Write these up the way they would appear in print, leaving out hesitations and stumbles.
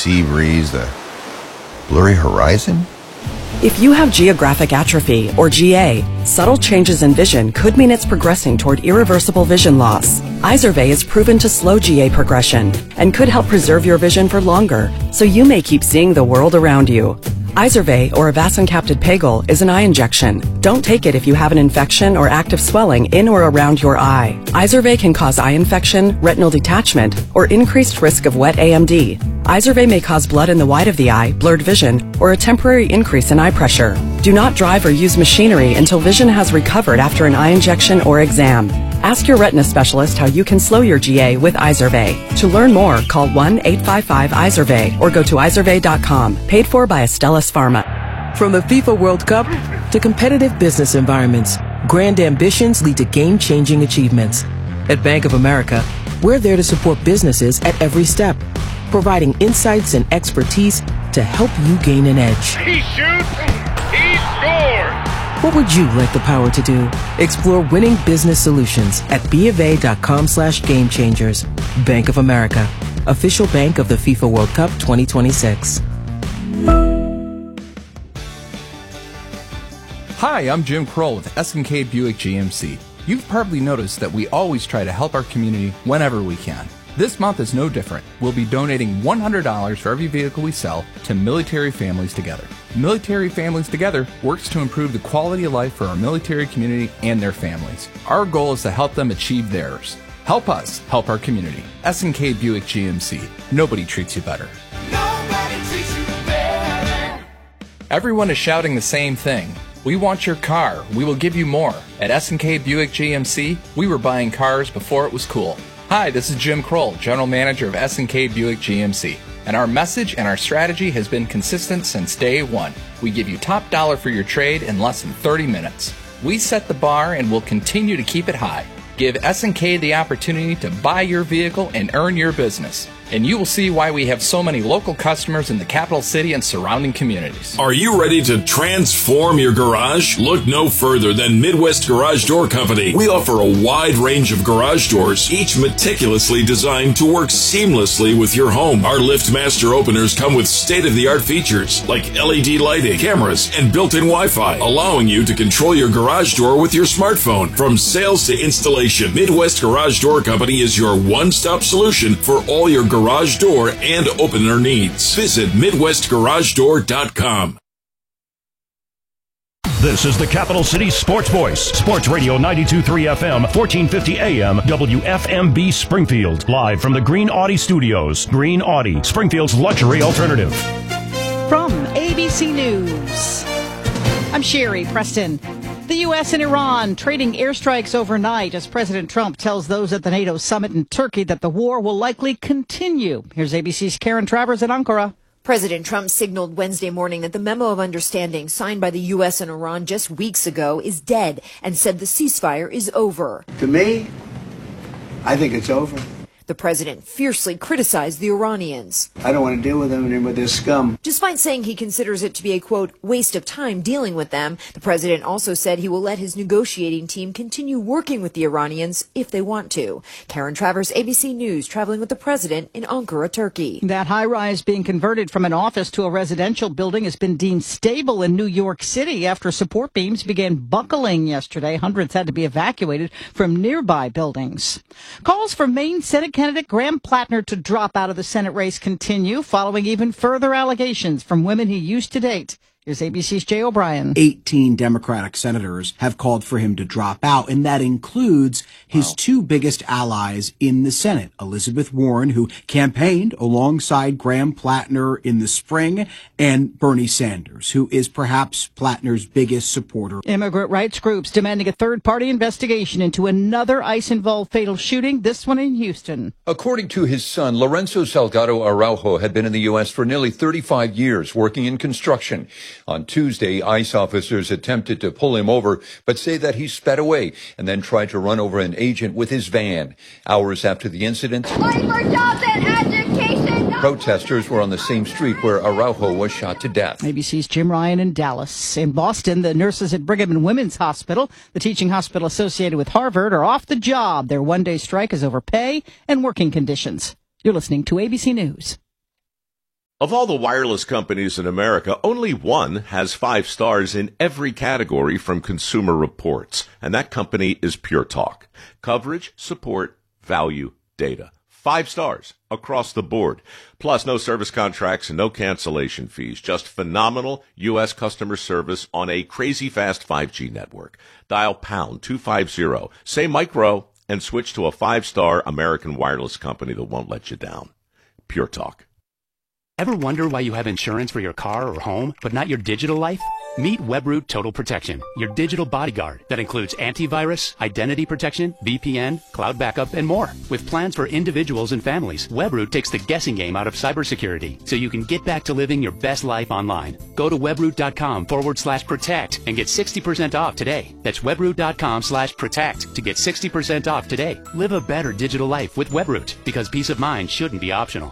sea breeze, the blurry horizon? If you have geographic atrophy, or GA, subtle changes in vision could mean it's progressing toward irreversible vision loss. Izervay is proven to slow GA progression and could help preserve your vision for longer, so you may keep seeing the world around you. Izervay, or avacincaptad pegol, is an eye injection. Don't take it if you have an infection or active swelling in or around your eye. Izervay can cause eye infection, retinal detachment, or increased risk of wet AMD. Izervay may cause blood in the white of the eye, blurred vision, or a temporary increase in eye pressure. Do not drive or use machinery until vision has recovered after an eye injection or exam. Ask your retina specialist how you can slow your GA with Izervay. To learn more, call 1-855-IZERVAY or go to izervay.com. Paid for by Astellas Pharma. From the FIFA World Cup to competitive business environments, grand ambitions lead to game-changing achievements. At Bank of America, we're there to support businesses at every step, providing insights and expertise to help you gain an edge. He shoots, he scores! What would you like the power to do? Explore winning business solutions at BofA.com/gamechangers. Bank of America, official bank of the FIFA World Cup 2026. Hi, I'm Jim Kroll with S&K Buick GMC. You've probably noticed that we always try to help our community whenever we can. This month is no different. We'll be donating $100 for every vehicle we sell to Military Families Together. Military Families Together works to improve the quality of life for our military community and their families. Our goal is to help them achieve theirs. Help us help our community. S&K Buick GMC. Nobody treats you better. Nobody treats you better. Everyone is shouting the same thing. We want your car. We will give you more. At S&K Buick GMC, we were buying cars before it was cool. Hi, this is Jim Kroll, General Manager of S&K Buick GMC. And our message and our strategy has been consistent since day one. We give you top dollar for your trade in less than 30 minutes. We set the bar and will continue to keep it high. Give S&K the opportunity to buy your vehicle and earn your business. And you will see why we have so many local customers in the capital city and surrounding communities. Are you ready to transform your garage? Look no further than Midwest Garage Door Company. We offer a wide range of garage doors, each meticulously designed to work seamlessly with your home. Our LiftMaster openers come with state-of-the-art features like LED lighting, cameras, and built-in Wi-Fi, allowing you to control your garage door with your smartphone. From sales to installation, Midwest Garage Door Company is your one-stop solution for all your garage door and opener needs. Visit MidwestGarageDoor.com. This is the Capital City Sports Voice. Sports Radio 92.3 FM, 1450 AM, WFMB Springfield. Live from the Green Audi Studios. Green Audi, Springfield's luxury alternative. From ABC News, I'm Sherry Preston. The U.S. and Iran trading airstrikes overnight as President Trump tells those at the NATO summit in Turkey that the war will likely continue. Here's ABC's Karen Travers in Ankara. President Trump signaled Wednesday morning that the memo of understanding signed by the U.S. and Iran just weeks ago is dead and said the ceasefire is over. To me, I think it's over. The president fiercely criticized the Iranians. I don't want to deal with them and with this scum. Despite saying he considers it to be a, quote, waste of time dealing with them, the president also said he will let his negotiating team continue working with the Iranians if they want to. Karen Travers, ABC News, traveling with the president in Ankara, Turkey. That high-rise being converted from an office to a residential building has been deemed stable in New York City after support beams began buckling yesterday. Hundreds had to be evacuated from nearby buildings. Calls for Maine Senate candidate Graham Plattner to drop out of the Senate race continue following even further allegations from women he used to date. Here's ABC's Jay O'Brien. 18 Democratic senators have called for him to drop out, and that includes his two biggest allies in the Senate, Elizabeth Warren, who campaigned alongside Graham Plattner in the spring, and Bernie Sanders, who is perhaps Plattner's biggest supporter. Immigrant rights groups demanding a third-party investigation into another ICE-involved fatal shooting, this one in Houston. According to his son, Lorenzo Salgado Araujo had been in the U.S. for nearly 35 years, working in construction. On Tuesday, ICE officers attempted to pull him over, but say that he sped away and then tried to run over an agent with his van. Hours after the incident, protesters were on the same street where Araujo was shot to death. ABC's Jim Ryan in Dallas. In Boston, the nurses at Brigham and Women's Hospital, the teaching hospital associated with Harvard, are off the job. Their one-day strike is over pay and working conditions. You're listening to ABC News. Of all the wireless companies in America, only one has 5 stars in every category from Consumer Reports, and that company is Pure Talk. Coverage, support, value, data. 5 stars across the board. Plus, no service contracts and no cancellation fees. Just phenomenal U.S. customer service on a crazy fast 5G network. Dial pound 250, say micro, and switch to a 5-star American wireless company that won't let you down. Pure Talk. Ever wonder why you have insurance for your car or home, but not your digital life? Meet Webroot Total Protection, your digital bodyguard that includes antivirus, identity protection, VPN, cloud backup, and more. With plans for individuals and families, Webroot takes the guessing game out of cybersecurity so you can get back to living your best life online. Go to webroot.com/protect and get 60% off today. That's webroot.com/protect to get 60% off today. Live a better digital life with Webroot, because peace of mind shouldn't be optional.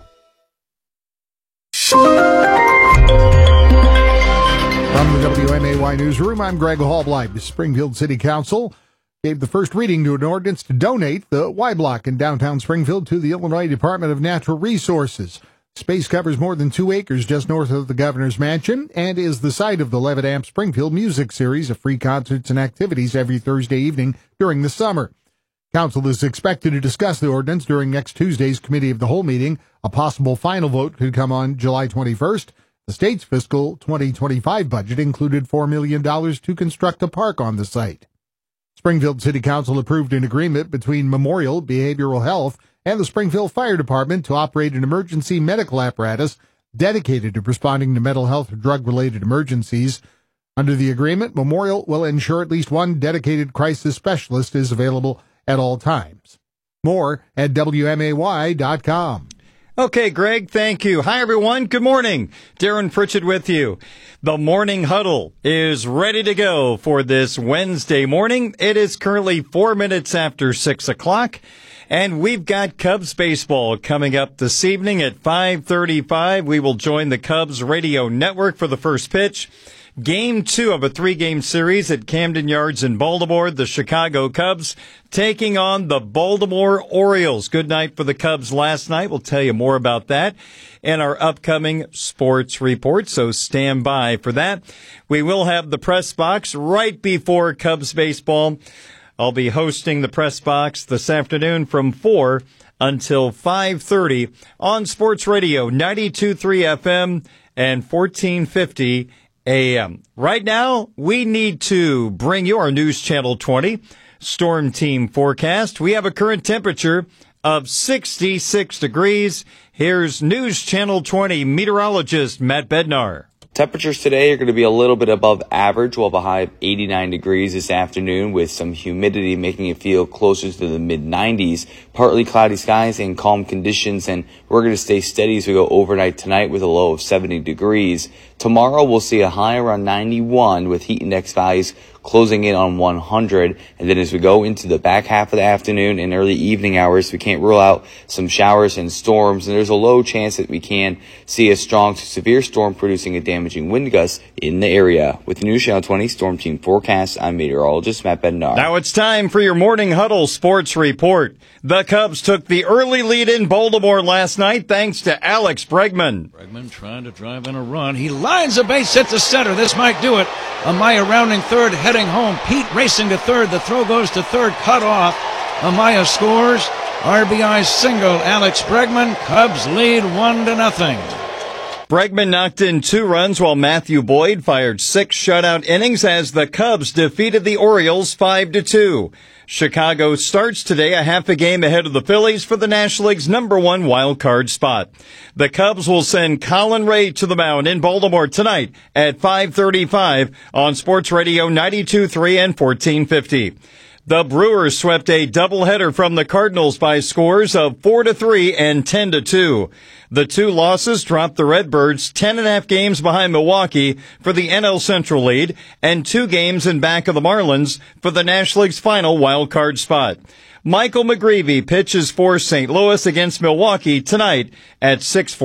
From the WMAY Newsroom, I'm Greg Hallblight. The Springfield City Council gave the first reading to an ordinance to donate the Y Block in downtown Springfield to the Illinois Department of Natural Resources. Space covers more than 2 acres just north of the governor's mansion and is the site of the Levitt Amp Springfield Music Series of free concerts and activities every Thursday evening during the summer. Council is expected to discuss the ordinance during next Tuesday's Committee of the Whole meeting. A possible final vote could come on July 21st. The state's fiscal 2025 budget included $4 million to construct a park on the site. Springfield City Council approved an agreement between Memorial Behavioral Health and the Springfield Fire Department to operate an emergency medical apparatus dedicated to responding to mental health or drug-related emergencies. Under the agreement, Memorial will ensure at least one dedicated crisis specialist is available at all times. More at WMAY.com. Okay, Greg, thank you. Hi, everyone. Good morning. Darren Pritchett with you. The Morning Huddle is ready to go for this Wednesday morning. It is currently 4 minutes after 6 o'clock, and we've got Cubs baseball coming up this evening at 5:35. We will join the Cubs radio network for the first pitch. Game 2 of a 3-game series at Camden Yards in Baltimore. The Chicago Cubs taking on the Baltimore Orioles. Good night for the Cubs last night. We'll tell you more about that in our upcoming sports report, so stand by for that. We will have the press box right before Cubs baseball. I'll be hosting the press box this afternoon from 4 until 5:30 on Sports Radio 92.3 FM and 1450 AM. Right now, we need to bring you our News Channel 20 Storm Team forecast. We have a current temperature of 66 degrees. Here's News Channel 20 meteorologist Matt Bednar. Temperatures today are going to be a little bit above average. We'll have a high of 89 degrees this afternoon with some humidity making it feel closer to the mid-90s. Partly cloudy skies and calm conditions, and we're going to stay steady as we go overnight tonight with a low of 70 degrees. Tomorrow we'll see a high around 91 with heat index values closing in on 100. And then as we go into the back half of the afternoon and early evening hours, we can't rule out some showers and storms. And there's a low chance that we can see a strong to severe storm producing a damaging wind gust in the area. With the News Channel 20 Storm Team forecast, I'm meteorologist Matt Bednar. Now it's time for your Morning Huddle Sports Report. The Cubs took the early lead in Baltimore last night thanks to Alex Bregman. Bregman trying to drive in a run. He lines a base, hit the center. This might do it. Amaya rounding third, heading home. Pete racing to third. The throw goes to third, cut off. Amaya scores. RBI single. Alex Bregman. Cubs lead 1-0. Bregman knocked in 2 runs while Matthew Boyd fired 6 shutout innings as the Cubs defeated the Orioles 5-2. Chicago starts today a half a game ahead of the Phillies for the National League's #1 wild card spot. The Cubs will send Colin Ray to the mound in Baltimore tonight at 5:35 on Sports Radio 92.3 and 1450. The Brewers swept a doubleheader from the Cardinals by scores of 4-3 and 10-2. The 2 losses dropped the Redbirds 10.5 games behind Milwaukee for the NL Central lead and 2 games in back of the Marlins for the National League's final wild card spot. Michael McGreevy pitches for St. Louis against Milwaukee tonight at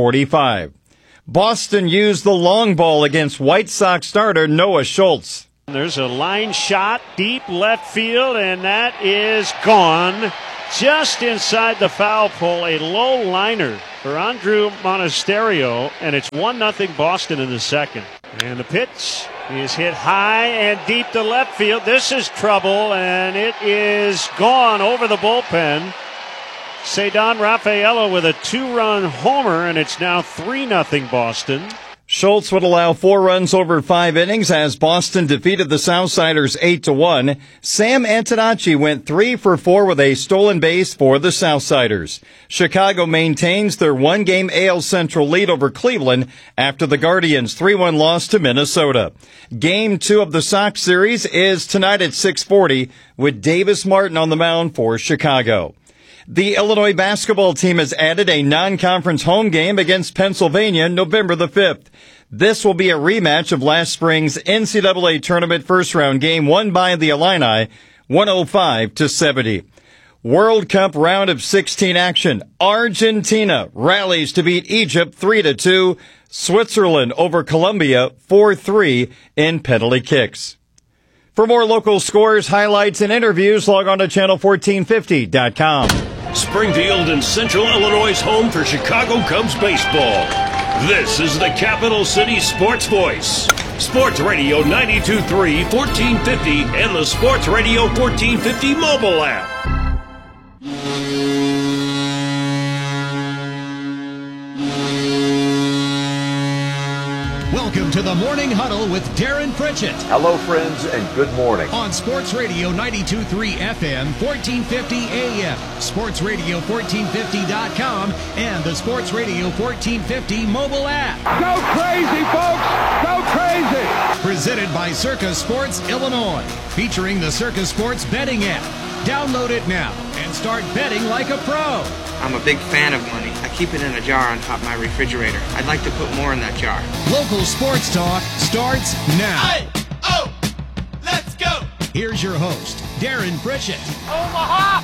6:45. Boston used the long ball against White Sox starter Noah Schultz. There's a line shot deep left field, and that is gone just inside the foul pole. A low liner for Andrew Monasterio, and it's 1-0 Boston in the second. And the pitch is hit high and deep to left field. This is trouble, and it is gone over the bullpen. Cedon Rafaela with a 2-run homer, and it's now 3-0 Boston. Schultz would allow 4 runs over 5 innings as Boston defeated the Southsiders 8-1. Sam Antonacci went 3 for 4 with a stolen base for the Southsiders. Chicago maintains their 1-game AL Central lead over Cleveland after the Guardians' 3-1 loss to Minnesota. Game 2 of the Sox series is tonight at 6:40 with Davis Martin on the mound for Chicago. The Illinois basketball team has added a non-conference home game against Pennsylvania November the 5th. This will be a rematch of last spring's NCAA tournament first-round game won by the Illini, 105-70. World Cup round of 16 action. Argentina rallies to beat Egypt 3-2. Switzerland over Colombia 4-3 in penalty kicks. For more local scores, highlights, and interviews, log on to channel1450.com. Springfield and Central Illinois' home for Chicago Cubs baseball. This is the Capital City Sports Voice. Sports Radio 92.3, 1450, and the Sports Radio 1450 mobile app. Welcome to the Morning Huddle with Darren Pritchett. Hello, friends, and good morning. On Sports Radio 92.3 FM, 1450 AM, sportsradio1450.com, and the Sports Radio 1450 mobile app. Go crazy, folks! Go crazy! Presented by Circus Sports Illinois, featuring the Circus Sports betting app. Download it now and start betting like a pro. I'm a big fan of money. I keep it in a jar on top of my refrigerator. I'd like to put more in that jar. Local sports talk starts now. Hey, oh, let's go. Here's your host, Darren Pritchett. Omaha!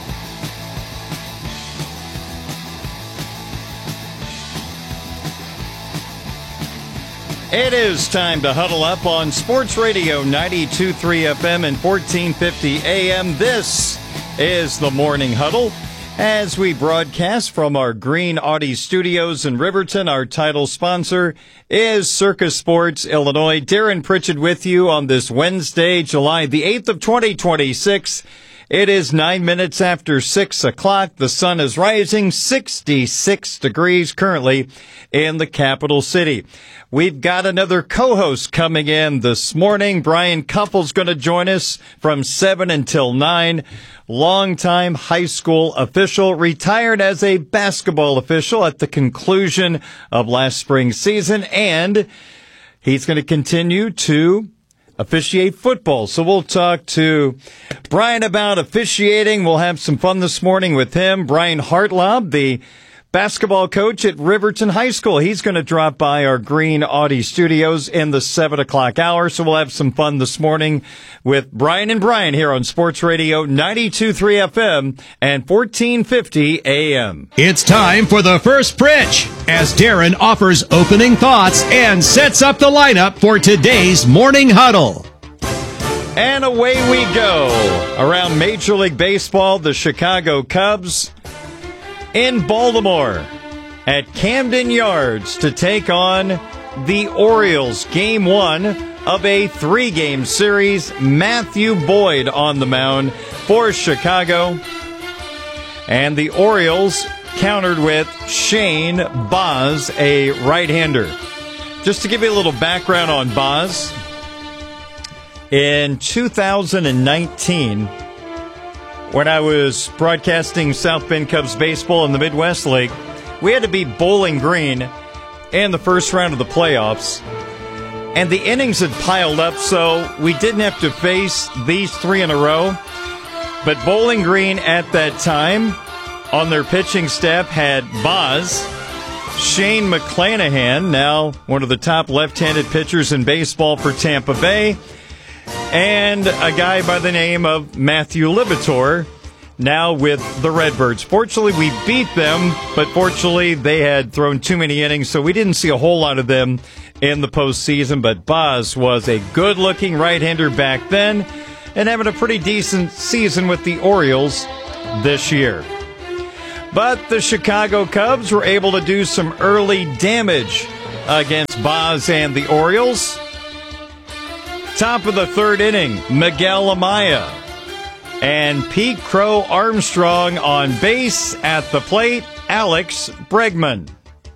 It is time to huddle up on Sports Radio 92.3 FM and 1450 AM. This is the Morning Huddle. As we broadcast from our Green Audi studios in Riverton, our title sponsor is Circus Sports Illinois. Darren Pritchett with you on this Wednesday, July the 8th of 2026. It is 9 minutes after 6 o'clock. The sun is rising, 66 degrees currently in the capital city. We've got another co-host coming in this morning. Brian Kuffle's going to join us from 7 until 9. Longtime high school official, retired as a basketball official at the conclusion of last spring's season, and he's going to continue to officiate football. So we'll talk to Brian about officiating. We'll have some fun this morning with him. Brian Hartlaub, the basketball coach at Riverton High School. He's going to drop by our Green Audi studios in the 7 o'clock hour. So we'll have some fun this morning with Brian and Brian here on Sports Radio 92.3 FM and 1450 AM. It's time for the first pitch as Darren offers opening thoughts and sets up the lineup for today's Morning Huddle. And away we go. Around Major League Baseball, the Chicago Cubs in Baltimore at Camden Yards to take on the Orioles. Game 1 of a 3-game series. Matthew Boyd on the mound for Chicago. And the Orioles countered with Shane Baz, a right-hander. Just to give you a little background on Baz, in 2019, when I was broadcasting South Bend Cubs baseball in the Midwest League, we had to beat Bowling Green in the first round of the playoffs. And the innings had piled up, so we didn't have to face these 3 in a row. But Bowling Green at that time, on their pitching staff, had Baz, Shane McClanahan, now one of the top left-handed pitchers in baseball for Tampa Bay, and a guy by the name of Matthew Libator, now with the Redbirds. Fortunately, we beat them, but fortunately, they had thrown too many innings, so we didn't see a whole lot of them in the postseason. But Baz was a good-looking right-hander back then and having a pretty decent season with the Orioles this year. But the Chicago Cubs were able to do some early damage against Boz and the Orioles. Top of the third inning, Miguel Amaya and Pete Crow Armstrong on base. At the plate, Alex Bregman.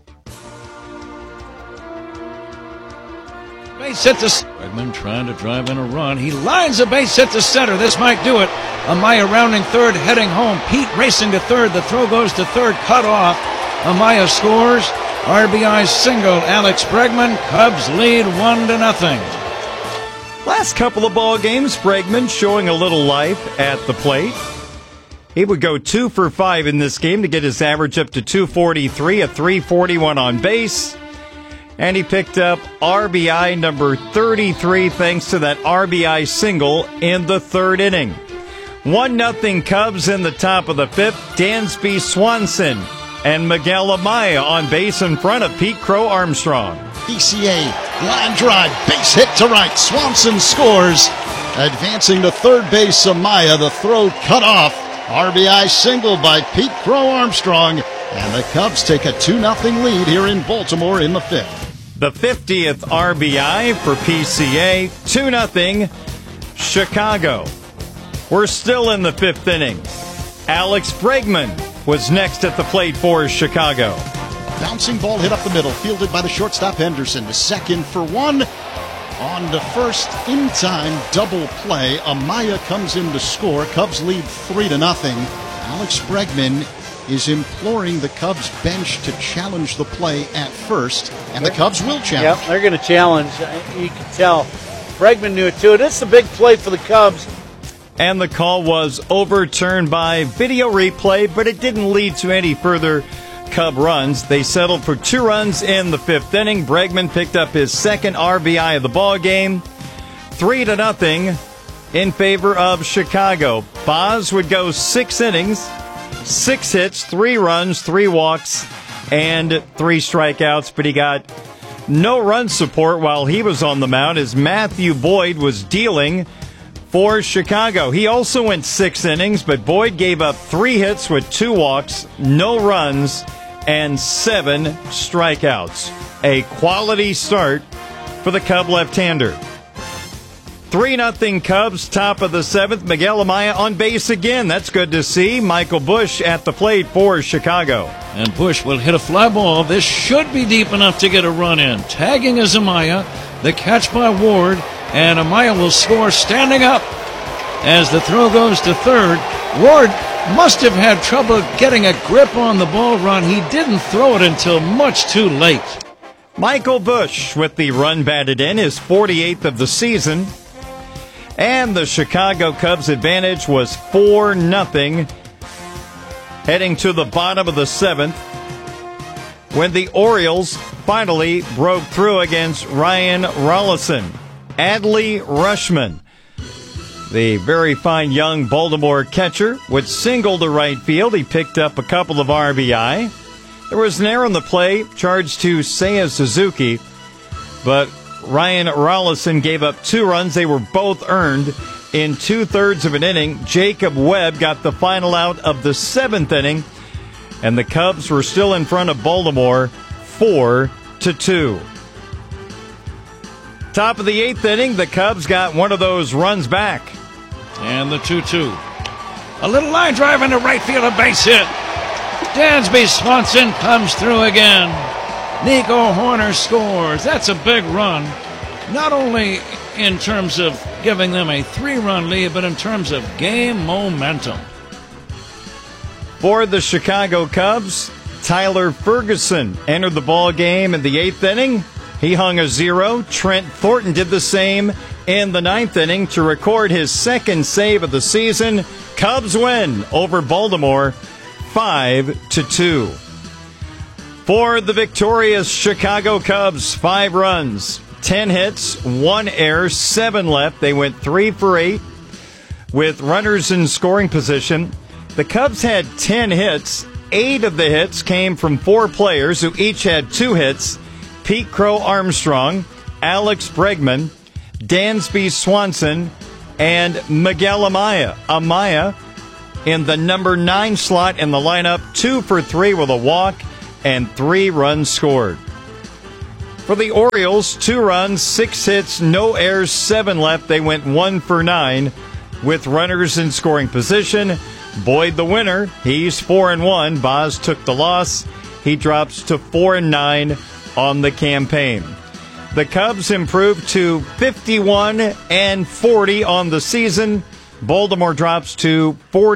Base hit to Bregman trying to drive in a run. He lines a base hit to center. This might do it. Amaya rounding third, heading home. Pete racing to third. The throw goes to third, cut off. Amaya scores. RBI single. Alex Bregman. Cubs lead 1-0. Last couple of ball games, Bregman showing a little life at the plate. He would go 2 for 5 in this game to get his average up to 243, a 341 on base. And he picked up RBI number 33 thanks to that RBI single in the third inning. 1-0 Cubs in the top of the fifth. Dansby Swanson and Miguel Amaya on base in front of Pete Crow Armstrong. PCA line drive, base hit to right. Swanson scores. Advancing to third base, Amaya. The throw cut off. RBI single by Pete Crow Armstrong. And the Cubs take a 2-0 lead here in Baltimore in the fifth. The 50th RBI for PCA. 2-0 Chicago. We're still in the fifth inning. Alex Bregman was next at the plate for Chicago. Bouncing ball hit up the middle, fielded by the shortstop Henderson to second for one. On to first, in time, double play. Amaya comes in to score. Cubs lead 3-0. Alex Bregman is imploring the Cubs bench to challenge the play at first, and the Cubs will challenge. Yep, they're going to challenge. You can tell. Bregman knew it too. It's a big play for the Cubs. And the call was overturned by video replay, but it didn't lead to any further Cub runs. They settled for 2 runs in the fifth inning. Bregman picked up his second RBI of the ball game. 3-0 in favor of Chicago. Boz would go 6 innings, 6 hits, 3 runs, 3 walks, and 3 strikeouts, but he got no run support while he was on the mound as Matthew Boyd was dealing for Chicago. He also went 6 innings, but Boyd gave up 3 hits with 2 walks, no runs, and 7 strikeouts. A quality start for the Cub left-hander. 3-0 Cubs, top of the 7th. Miguel Amaya on base again. That's good to see. Michael Busch at the plate for Chicago. And Busch will hit a fly ball. This should be deep enough to get a run in. Tagging is Amaya. The catch by Ward. And Amaya will score standing up as the throw goes to third. Ward must have had trouble getting a grip on the ball run. He didn't throw it until much too late. Michael Busch with the run batted in, his 48th of the season. And the Chicago Cubs advantage was 4-0 heading to the bottom of the 7th when the Orioles finally broke through against Ryan Rollison. Adley Rushman, the very fine young Baltimore catcher, would single to right field. He picked up a couple of RBI. There was an error on the play charged to Seiya Suzuki, but Ryan Rollison gave up 2 runs. They were both earned in 2/3 of an inning. Jacob Webb got the final out of the 7th inning, and the Cubs were still in front of Baltimore 4-2. Top of the 8th inning, the Cubs got one of those runs back. And the 2-2. A little line drive into right field, a base hit. Dansby Swanson comes through again. Nico Horner scores. That's a big run. Not only in terms of giving them a 3-run lead, but in terms of game momentum. For the Chicago Cubs, Tyler Ferguson entered the ball game in the 8th inning. He hung a 0. Trent Thornton did the same in the 9th inning to record his 2nd save of the season. Cubs win over Baltimore 5-2. For the victorious Chicago Cubs, 5 runs, 10 hits, 1 error, 7 left. They went 3 for 8 with runners in scoring position. The Cubs had 10 hits. 8 of the hits came from 4 players who each had 2 hits. Pete Crow Armstrong, Alex Bregman, Dansby Swanson, and Miguel Amaya. Amaya in the number 9 slot in the lineup, 2 for 3 with a walk and 3 runs scored. For the Orioles, 2 runs, 6 hits, no errors, 7 left. They went 1 for 9 with runners in scoring position. Boyd the winner. He's 4-1. Boz took the loss. He drops to 4-9 on the campaign. The Cubs improved to 51-40 on the season. Baltimore drops to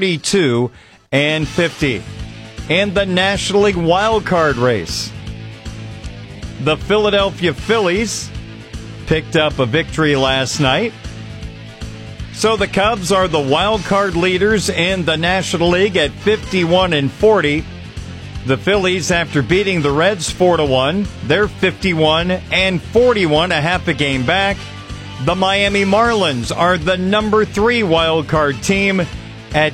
42-50. In the National League wild card race, the Philadelphia Phillies picked up a victory last night. So the Cubs are the wild card leaders in the National League at 51-40. The Phillies, after beating the Reds 4-1, they're 51-41, a half a game back. The Miami Marlins are the number 3 wild card team at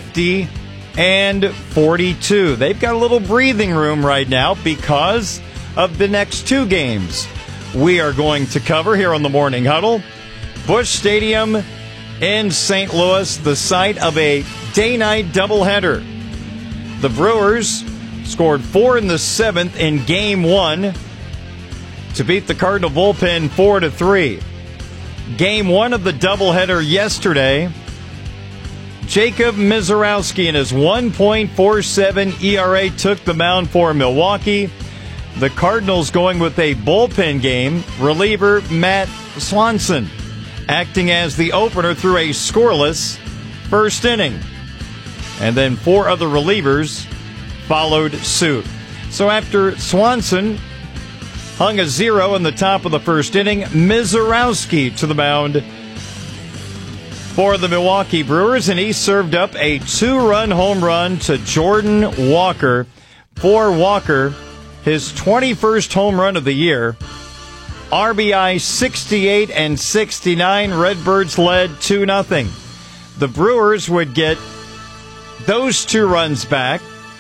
50-42. They've got a little breathing room right now because of the next 2 games we are going to cover here on the Morning Huddle. Busch Stadium in St. Louis, the site of a day-night doubleheader. The Brewers scored 4 in the 7th in Game 1 to beat the Cardinal bullpen 4-3. Game 1 of the doubleheader yesterday, Jacob Misiorowski in his 1.47 ERA took the mound for Milwaukee. The Cardinals going with a bullpen game, reliever Matt Swanson acting as the opener through a scoreless first inning. And then 4 other relievers followed suit. So after Swanson hung a 0 in the top of the first inning, Misiorowski to the mound for the Milwaukee Brewers, and he served up a 2-run home run to Jordan Walker. For Walker, his 21st home run of the year. RBI 68 and 69. Redbirds led 2-0. The Brewers would get those 2 runs back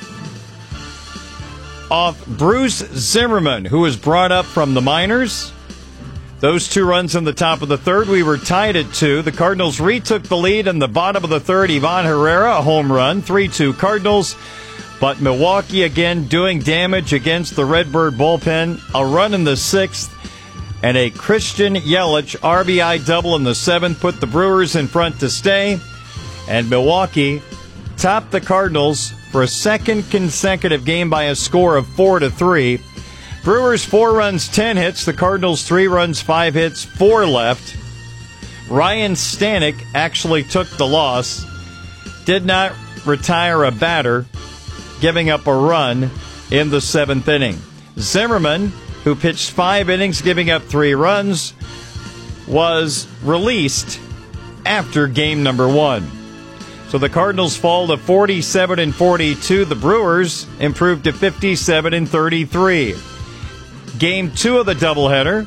off Bruce Zimmerman, who was brought up from the minors. Those 2 runs in the top of the 3rd. We were tied at 2. The Cardinals retook the lead in the bottom of the 3rd. Ivan Herrera, a home run, 3-2 Cardinals. But Milwaukee again doing damage against the Redbird bullpen. A run in the 6th and a Christian Yelich RBI double in the 7th put the Brewers in front to stay. And Milwaukee topped the Cardinals for a second consecutive game by a score of 4-3. Brewers 4 runs, 10 hits. The Cardinals 3 runs, 5 hits, 4 left. Ryan Stanek actually took the loss. Did not retire a batter, giving up a run in the 7th inning. Zimmerman, who pitched 5 innings, giving up 3 runs, was released after game number 1. So the Cardinals fall to 47-42. The Brewers improved to 57-33. Game 2 of the doubleheader.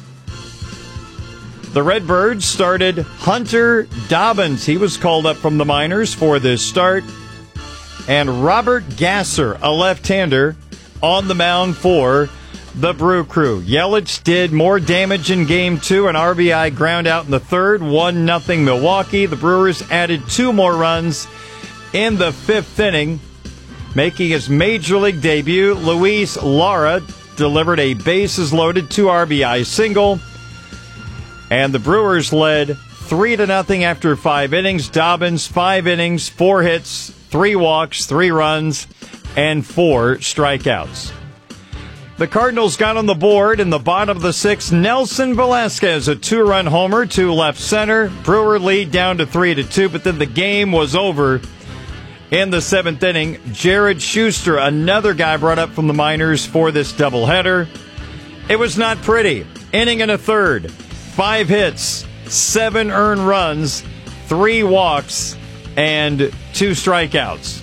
The Redbirds started Hunter Dobbins. He was called up from the minors for this start. And Robert Gasser, a left-hander, on the mound for the Brew Crew. Yelich did more damage in Game 2, an RBI ground out in the 3rd, 1-0 Milwaukee. The Brewers added 2 more runs in the 5th inning. Making his Major League debut, Luis Lara delivered a bases-loaded 2 RBI single. And the Brewers led 3-0 after 5 innings. Dobbins, 5 innings, 4 hits, 3 walks, 3 runs, and 4 strikeouts. The Cardinals got on the board in the bottom of the 6th. Nelson Velasquez, a 2-run homer to left center. Brewer lead down to 3-2, but then the game was over in the 7th inning. Jared Schuster, another guy brought up from the minors for this doubleheader. It was not pretty. Inning and a 3rd. 5 hits, 7 earned runs, 3 walks, and 2 strikeouts.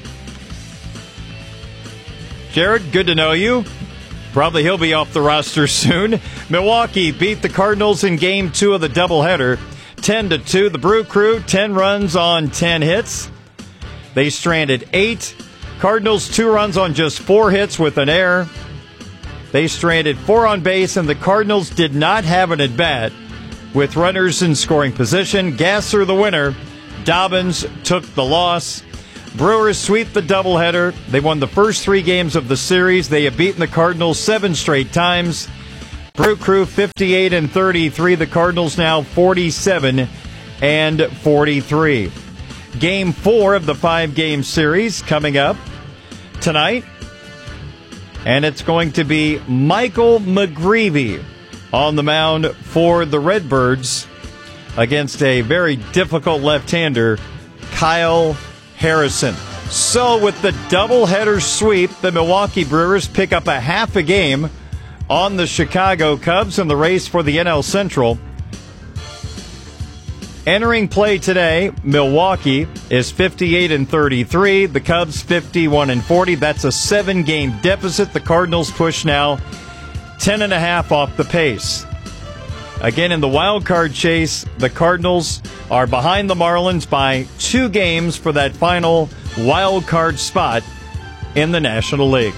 Jared, good to know you. Probably he'll be off the roster soon. Milwaukee beat the Cardinals in Game 2 of the doubleheader, 10-2. The Brew Crew, 10 runs on 10 hits. They stranded 8. Cardinals 2 runs on just 4 hits with an error. They stranded 4 on base, and the Cardinals did not have an at-bat with runners in scoring position. Gasser the winner. Dobbins took the loss. Brewers sweep the doubleheader. They won the first 3 games of the series. They have beaten the Cardinals 7 straight times. Brew Crew 58-33. The Cardinals now 47-43. Game 4 of the 5-game series coming up tonight. And it's going to be Michael McGreevy on the mound for the Redbirds against a very difficult left-hander, Kyle Harrison. So with the doubleheader sweep, the Milwaukee Brewers pick up a half a game on the Chicago Cubs in the race for the NL Central. Entering play today, Milwaukee is 58-33. The Cubs 51-40. That's a 7-game deficit. The Cardinals push now 10.5 off the pace. Again, in the wild card chase, the Cardinals are behind the Marlins by 2 games for that final wild card spot in the National League.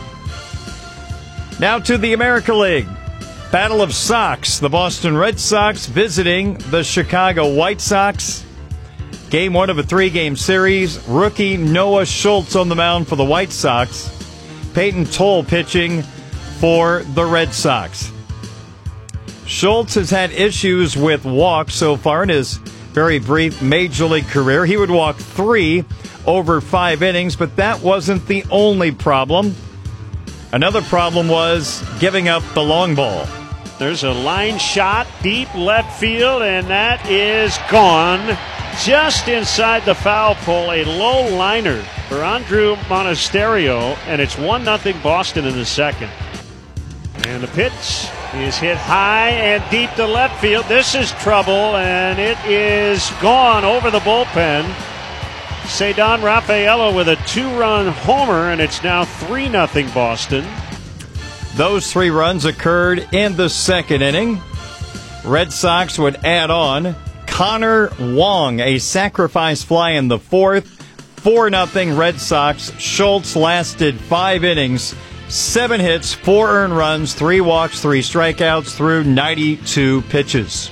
Now to the America League. Battle of Sox. The Boston Red Sox visiting the Chicago White Sox. Game 1 of a 3-game series. Rookie Noah Schultz on the mound for the White Sox. Peyton Toll pitching for the Red Sox. Schultz has had issues with walks so far in his very brief Major League career. He would walk 3 over 5 innings, but that wasn't the only problem. Another problem was giving up the long ball. There's a line shot deep left field, and that is gone just inside the foul pole. A low liner for Andrew Monasterio, and it's 1-0 Boston in the second. And the pitch is hit high and deep to left field. This is trouble, and it is gone over the bullpen. Cedon Rafaela with a 2-run homer, and it's now 3-0 Boston. Those 3 runs occurred in the second inning. Red Sox would add on Connor Wong, a sacrifice fly in the 4th. 4-0 Red Sox. Schultz lasted 5 innings. 7 hits, 4 earned runs, 3 walks, 3 strikeouts through 92 pitches.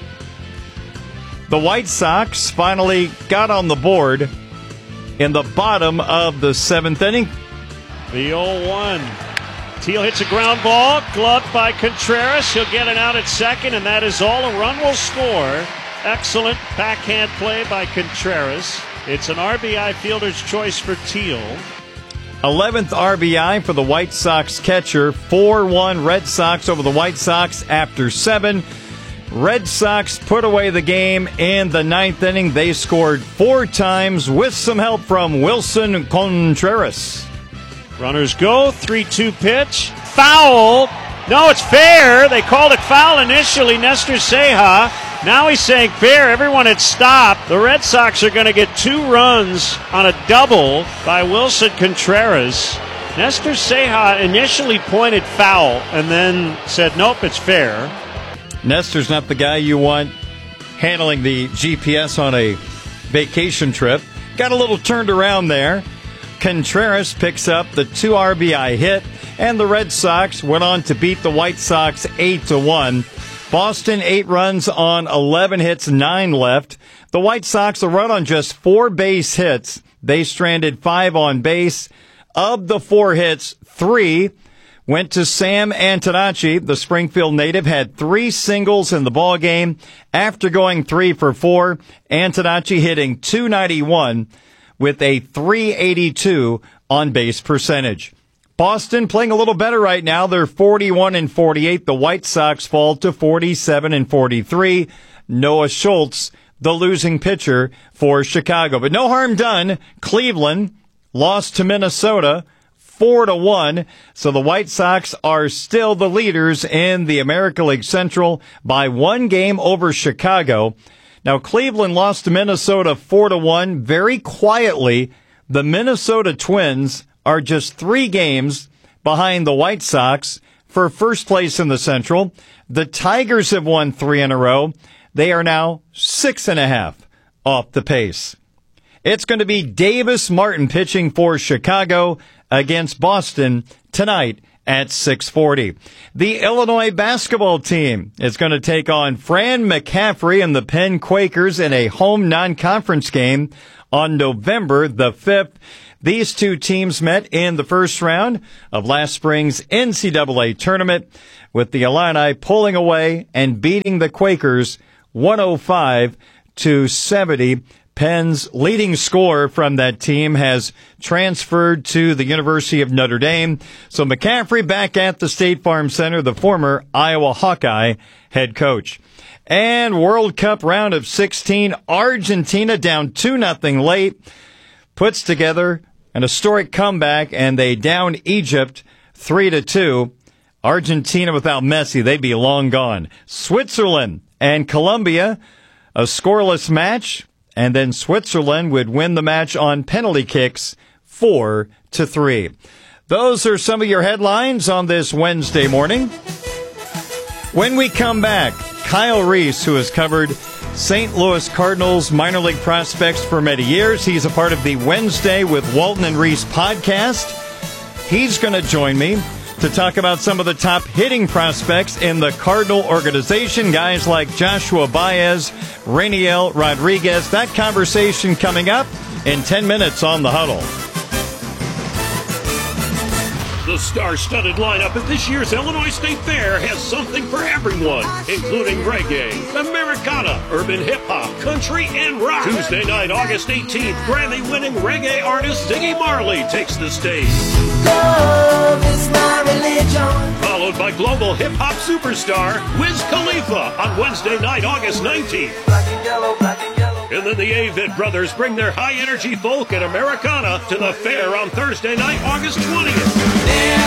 The White Sox finally got on the board in the bottom of the 7th inning. The 0-1. Teal hits a ground ball, gloved by Contreras. He'll get it out at second, and that is all. A run will score. Excellent backhand play by Contreras. It's an RBI fielder's choice for Teal. 11th RBI for the White Sox catcher. 4-1 Red Sox over the White Sox after 7. Red Sox put away the game in the 9th inning. They scored 4 times with some help from Wilson Contreras. Runners go. 3-2 pitch. Foul. No, it's fair. They called it foul initially. Nestor Ceja. Now he's saying fair. Everyone had stopped. The Red Sox are going to get 2 runs on a double by Wilson Contreras. Nestor Ceja initially pointed foul and then said, nope, it's fair. Nestor's not the guy you want handling the GPS on a vacation trip. Got a little turned around there. Contreras picks up the 2 RBI hit, and the Red Sox went on to beat the White Sox 8-1. Boston 8 runs on 11 hits, 9 left. The White Sox a run on just 4 base hits. They stranded 5 on base. Of the 4 hits, 3 went to Sam Antonacci. The Springfield native had 3 singles in the ballgame. After going 3 for 4, Antonacci hitting .291 with a .382 on base percentage. Boston playing a little better right now. They're 41-48. The White Sox fall to 47-43. Noah Schultz, the losing pitcher for Chicago. But no harm done. Cleveland lost to Minnesota 4-1. So the White Sox are still the leaders in the America League Central by 1 game over Chicago. Now, Cleveland lost to Minnesota 4-1 very quietly. The Minnesota Twins are just 3 games behind the White Sox for first place in the Central. The Tigers have won 3 in a row. They are now 6.5 off the pace. It's going to be Davis Martin pitching for Chicago against Boston tonight at 6:40. The Illinois basketball team is going to take on Fran McCaffrey and the Penn Quakers in a home non-conference game on November the 5th. These two teams met in the first round of last spring's NCAA tournament, with the Illini pulling away and beating the Quakers 105-70. Penn's leading scorer from that team has transferred to the University of Notre Dame. So McCaffrey back at the State Farm Center, the former Iowa Hawkeye head coach. And World Cup round of 16, Argentina down 2-0 late, puts together an historic comeback, and they down Egypt 3-2. Argentina without Messi, they'd be long gone. Switzerland and Colombia, a scoreless match. And then Switzerland would win the match on penalty kicks 4-3. Those are some of your headlines on this Wednesday morning. When we come back, Kyle Reese, who has covered St. Louis Cardinals minor league prospects for many years. He's a part of the Wednesday with Walton and Reese podcast. He's going to join me to talk about some of the top hitting prospects in the Cardinal organization, guys like Joshua Baez, Rainiel Rodriguez. That conversation coming up in 10 minutes on The Huddle. The star-studded lineup at this year's Illinois State Fair has something for everyone, including reggae, Americana, urban hip-hop, country, and rock. Tuesday night, August 18th, Grammy-winning reggae artist Ziggy Marley takes the stage. Love is my religion. Followed by global hip-hop superstar Wiz Khalifa on Wednesday night, August 19th. Black and yellow, black and yellow. And then the Avett Brothers bring their high-energy folk and Americana to the fair on Thursday night, August 20th.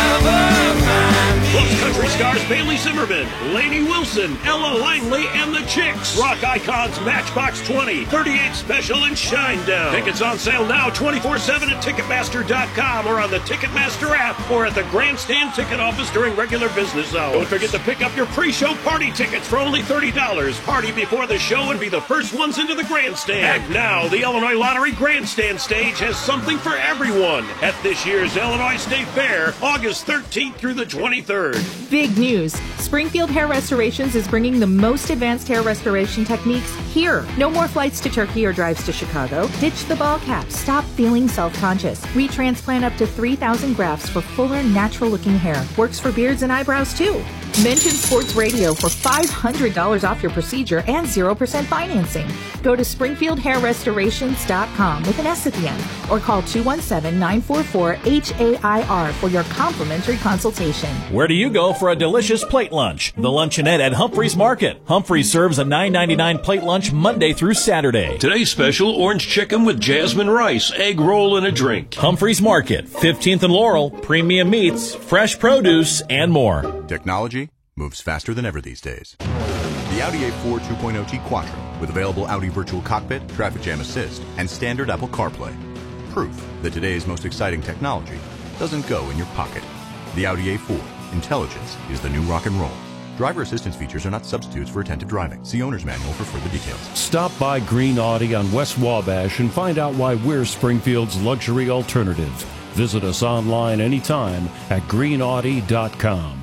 Plus country stars Bailey Zimmerman, Lainey Wilson, Ella Langley, and the Chicks. Rock icons Matchbox 20, 38 Special, and Shinedown. Tickets on sale now 24/7 at Ticketmaster.com or on the Ticketmaster app or at the Grandstand ticket office during regular business hours. Don't forget to pick up your pre-show party tickets for only $30. Party before the show and be the first ones into the Grandstand. And now the Illinois Lottery Grandstand stage has something for everyone at this year's Illinois State Fair, August 13th through the 23rd. Big news. Springfield Hair Restorations is bringing the most advanced hair restoration techniques here. No more flights to Turkey or drives to Chicago. Ditch the ball cap. Stop feeling self-conscious. Retransplant up to 3,000 grafts for fuller, natural-looking hair. Works for beards and eyebrows, too. Mention Sports Radio for $500 off your procedure and 0% financing. Go to SpringfieldHairRestorations.com with an S at the end or call 217-944-HAIR for your complimentary consultation. Where do you go for a delicious plate lunch? The Luncheonette at Humphreys Market. Humphreys serves a $9.99 plate lunch Monday through Saturday. Today's special, orange chicken with jasmine rice, egg roll, and a drink. Humphreys Market, 15th and Laurel, premium meats, fresh produce, and more. Technology moves faster than ever these days. The Audi A4 2.0T Quattro with available Audi Virtual Cockpit, Traffic Jam Assist, and standard Apple CarPlay. Proof that today's most exciting technology doesn't go in your pocket. The Audi A4. Intelligence is the new rock and roll. Driver assistance features are not substitutes for attentive driving. See owner's manual for further details. Stop by Green Audi on West Wabash and find out why we're Springfield's luxury alternative. Visit us online anytime at greenaudi.com.